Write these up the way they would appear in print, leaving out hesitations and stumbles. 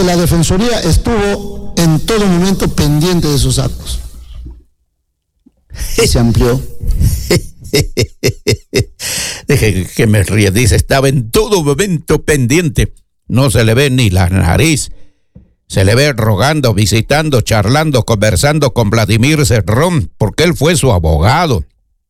La Defensoría estuvo en todo momento pendiente de esos actos. Y se amplió. Deje que me ríe, dice, estaba en todo momento pendiente. No se le ve ni la nariz. Se le ve rogando, visitando, charlando, conversando con Vladimir Cerrón, porque él fue su abogado.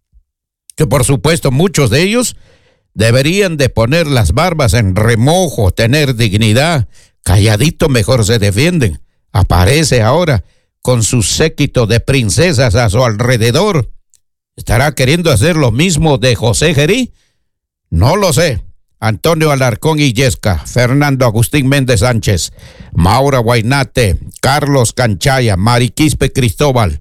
Que por supuesto muchos de ellos deberían de poner las barbas en remojo, tener dignidad. Calladito mejor se defienden. Aparece ahora con su séquito de princesas a su alrededor. ¿Estará queriendo hacer lo mismo de José Gerí? No lo sé. Antonio Alarcón Illesca, Fernando Agustín Méndez Sánchez, Maura Guainate, Carlos Canchaya, Mariquispe Cristóbal,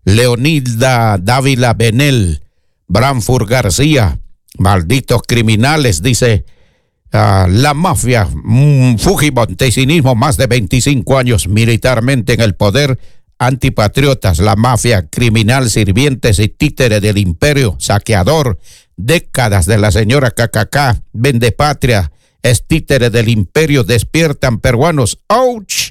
Leonilda Dávila Benel, Branford García, malditos criminales, dice la mafia, fujimontesinismo, más de 25 años militarmente en el poder, antipatriotas, la mafia criminal, sirvientes y títere del imperio, saqueador, décadas de la señora KKK, vendepatria, es títere del imperio, despiertan peruanos, ¡ouch!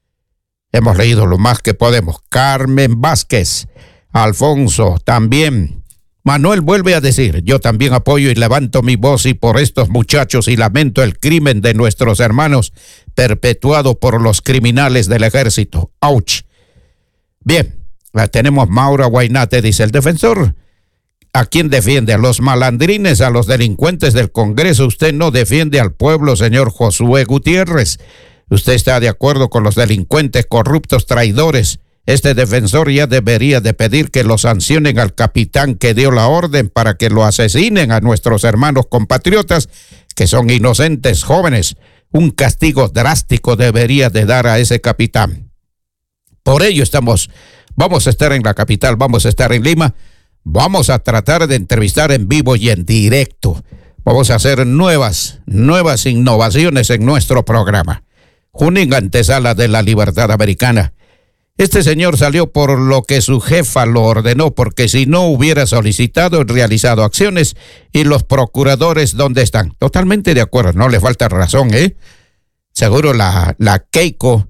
Hemos leído lo más que podemos. Carmen Vázquez, Alfonso también. Manuel vuelve a decir, yo también apoyo y levanto mi voz y por estos muchachos y lamento el crimen de nuestros hermanos perpetuado por los criminales del ejército. ¡Auch! Bien, tenemos Maura Guainate, dice el defensor. ¿A quién defiende? ¿A los malandrines, a los delincuentes del Congreso? Usted no defiende al pueblo, señor Josué Gutiérrez. Usted está de acuerdo con los delincuentes, corruptos, traidores. Este defensor ya debería de pedir que lo sancionen al capitán que dio la orden para que lo asesinen a nuestros hermanos compatriotas, que son inocentes jóvenes. Un castigo drástico debería de dar a ese capitán. Por ello vamos a estar en la capital, vamos a estar en Lima, vamos a tratar de entrevistar en vivo y en directo. Vamos a hacer nuevas innovaciones en nuestro programa. Junín, antesala de la libertad americana. Este señor salió por lo que su jefa lo ordenó, porque si no hubiera solicitado y realizado acciones, y los procuradores, ¿dónde están? Totalmente de acuerdo, no le falta razón, ¿eh? Seguro la Keiko,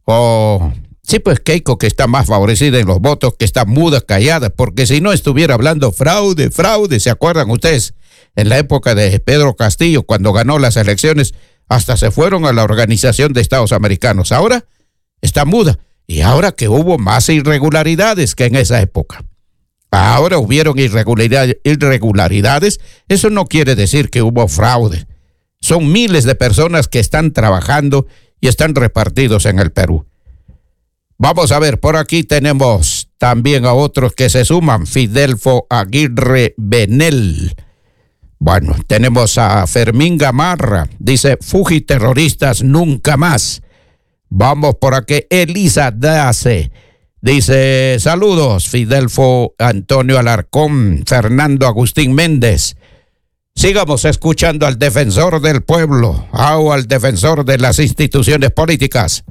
sí, pues Keiko, que está más favorecida en los votos, que está muda, callada, porque si no estuviera hablando fraude, ¿se acuerdan ustedes? En la época de Pedro Castillo, cuando ganó las elecciones, hasta se fueron a la Organización de Estados Americanos. Ahora está muda. Y ahora que hubo más irregularidades que en esa época. Ahora hubieron irregularidades, eso no quiere decir que hubo fraude. Son miles de personas que están trabajando y están repartidos en el Perú. Vamos a ver, por aquí tenemos también a otros que se suman. Fidelfo Aguirre Benel. Bueno, tenemos a Fermín Gamarra. Dice, fujiterroristas nunca más. Vamos por aquí, Elisa Dace, dice, saludos, Fidelfo Antonio Alarcón, Fernando Agustín Méndez. Sigamos escuchando al defensor del pueblo, o al defensor de las instituciones políticas.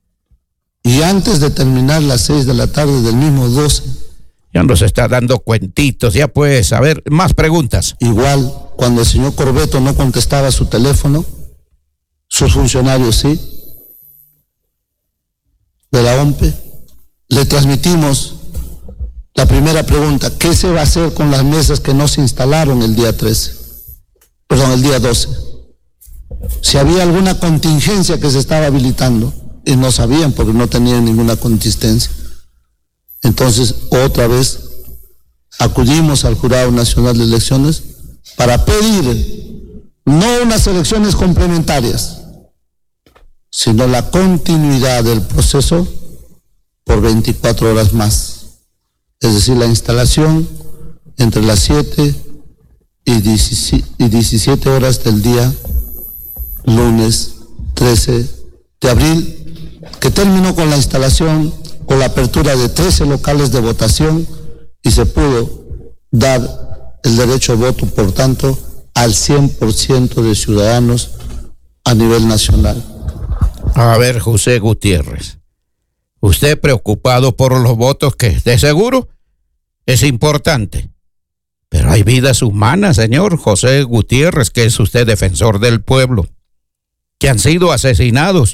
Y antes de terminar las 6 de la tarde del mismo 12. Ya nos está dando cuentitos, ya pues, a ver, más preguntas. Igual, cuando el señor Corbeto no contestaba su teléfono, sus funcionarios sí, de la OMPE, le transmitimos la primera pregunta: ¿qué se va a hacer con las mesas que no se instalaron el día 12? Si había alguna contingencia que se estaba habilitando, y no sabían porque no tenían ninguna contingencia. Entonces, otra vez, acudimos al Jurado Nacional de Elecciones para pedir no unas elecciones complementarias, sino la continuidad del proceso por 24 horas más. Es decir, la instalación entre las 7 y 17 horas del día lunes 13 de abril, que terminó con la instalación, con la apertura de 13 locales de votación, y se pudo dar el derecho a voto, por tanto, al 100% de ciudadanos a nivel nacional. A ver, José Gutiérrez, usted preocupado por los votos, que de seguro es importante, pero hay vidas humanas, señor José Gutiérrez, que es usted defensor del pueblo, que han sido asesinados